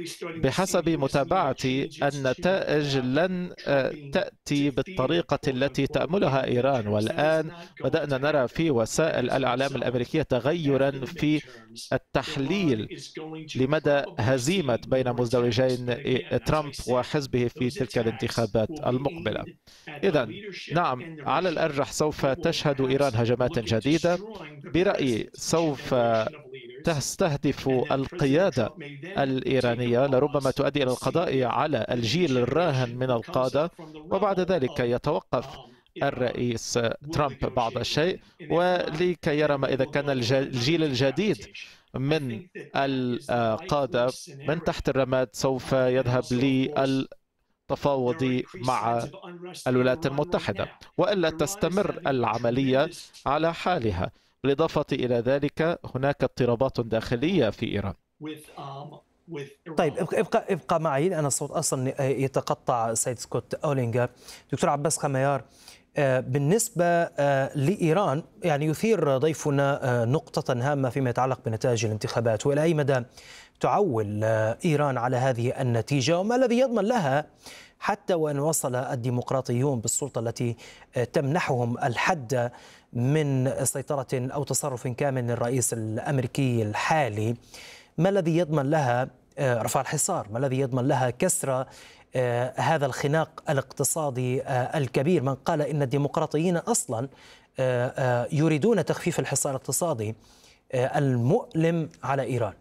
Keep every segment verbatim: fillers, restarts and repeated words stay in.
بحسب متابعتي النتائج لن تأتي بالطريقة التي تأملها إيران، والآن بدأنا نرى في وسائل الإعلام الأمريكية تغيرا في التحليل لمدى هزيمة بين مزدوجين ترامب وحزبه في تلك الانتخابات المقبلة. إذن نعم، على الأرجح سوف تشهد إيران هجمات جديدة. برأيي سوف تستهدف القيادة الإيرانية، لربما تؤدي إلى القضاء على الجيل الراهن من القادة، وبعد ذلك يتوقف الرئيس ترامب بعض الشيء ولكي يرى ما إذا كان الجيل الجديد من القادة من تحت الرماد سوف يذهب للتفاوض مع الولايات المتحدة، وإلا تستمر العملية على حالها. بالإضافة إلى ذلك هناك اضطرابات داخلية في إيران. طيب ابقى ابقى معي، أنا الصوت أصلا يتقطع سيد سكوت أولينغر. دكتور عباس خميار، بالنسبة لإيران يعني يثير ضيفنا نقطة هامة فيما يتعلق بنتائج الانتخابات، وإلى أي مدى تعول إيران على هذه النتيجة، وما الذي يضمن لها حتى وإن وصل الديمقراطيون بالسلطة التي تمنحهم الحد من سيطرة أو تصرف كامل للرئيس الأمريكي الحالي، ما الذي يضمن لها رفع الحصار؟ ما الذي يضمن لها كسر هذا الخناق الاقتصادي الكبير؟ من قال إن الديمقراطيين أصلا يريدون تخفيف الحصار الاقتصادي المؤلم على إيران.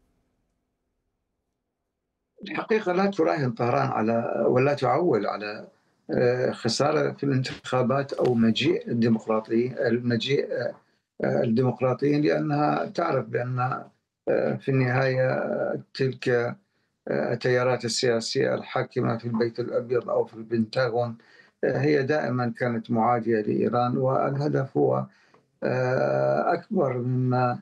الحقيقة لا تراهن طهران على ولا تعول على خسارة في الانتخابات أو مجيء الديمقراطيين المجيء الديمقراطيين لأنها تعرف بأن في النهاية تلك التيارات السياسية الحاكمة في البيت الأبيض أو في البنتاغون هي دائما كانت معادية لإيران، والهدف هو أكبر مما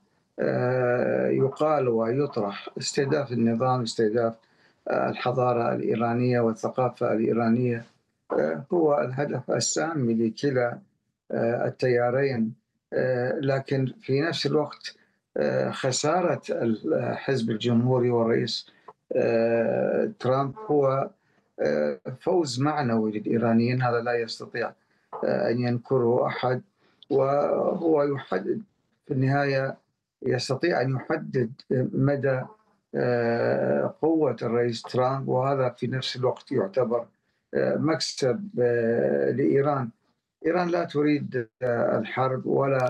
يقال ويطرح: استهداف النظام، استهداف الحضارة الإيرانية والثقافة الإيرانية هو الهدف السامي لكلا التيارين. لكن في نفس الوقت خسارة الحزب الجمهوري والرئيس ترامب هو فوز معنوي للإيرانيين، هذا لا يستطيع أن ينكره أحد، وهو يحدد في النهاية يستطيع أن يحدد مدى قوة الرئيس ترامب، وهذا في نفس الوقت يعتبر مكسب لإيران. إيران لا تريد الحرب ولا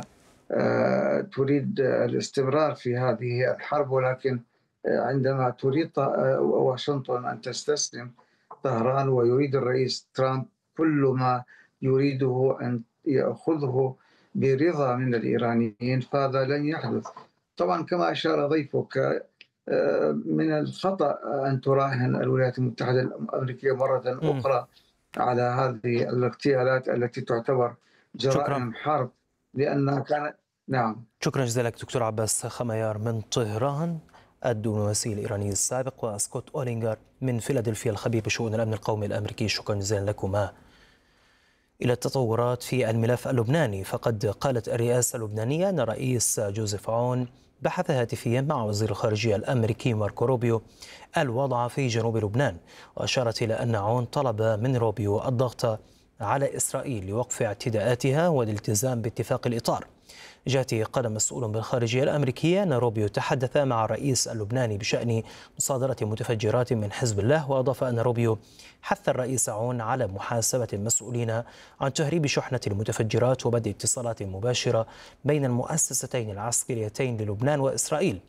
تريد الاستمرار في هذه الحرب، ولكن عندما تريد واشنطن أن تستسلم طهران ويريد الرئيس ترامب كل ما يريده أن يأخذه برضا من الإيرانيين فهذا لن يحدث. طبعا كما أشار ضيفك من الخطأ أن تراهن الولايات المتحدة الأمريكية مرة أخرى على هذه الاغتيالات التي تعتبر جرائم شكرا. حرب لأنها كانت نعم. شكرا جزيلا لك دكتور عباس خميار من طهران الدبلوماسي الإيراني السابق، وسكوت أولينغر من فيلادلفيا الخبير بشؤون الأمن القومي الأمريكي. شكرا جزيلا لكما. إلى التطورات في الملف اللبناني، فقد قالت الرئاسة اللبنانية أن الرئيس جوزيف عون بحث هاتفيا مع وزير الخارجية الأمريكي ماركو روبيو الوضع في جنوب لبنان، وأشارت إلى أن عون طلب من روبيو الضغط على إسرائيل لوقف اعتداءاتها والالتزام باتفاق الإطار. جاءت قال مسؤول بالخارجية الأمريكية أن روبيو تحدث مع الرئيس اللبناني بشأن مصادرة متفجرات من حزب الله، وأضاف أن روبيو حث الرئيس عون على محاسبة المسؤولين عن تهريب شحنة المتفجرات وبدء اتصالات مباشرة بين المؤسستين العسكريتين للبنان وإسرائيل.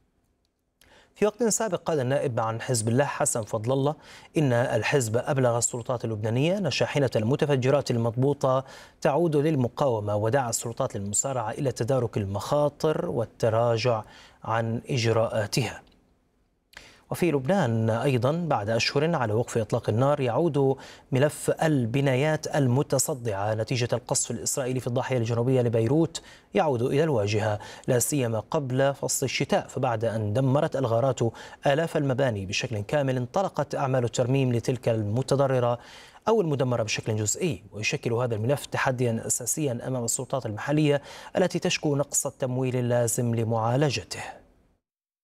في وقت سابق قال النائب عن حزب الله حسن فضل الله إن الحزب أبلغ السلطات اللبنانية أن شاحنة المتفجرات المضبوطة تعود للمقاومة، ودعا السلطات للمسارعة إلى تدارك المخاطر والتراجع عن إجراءاتها. وفي لبنان أيضا بعد أشهر على وقف إطلاق النار يعود ملف البنايات المتصدعة نتيجة القصف الإسرائيلي في الضاحية الجنوبية لبيروت يعود إلى الواجهة، لا سيما قبل فصل الشتاء، فبعد أن دمرت الغارات آلاف المباني بشكل كامل انطلقت أعمال الترميم لتلك المتضررة أو المدمرة بشكل جزئي. ويشكل هذا الملف تحديا أساسيا أمام السلطات المحلية التي تشكو نقص التمويل اللازم لمعالجته.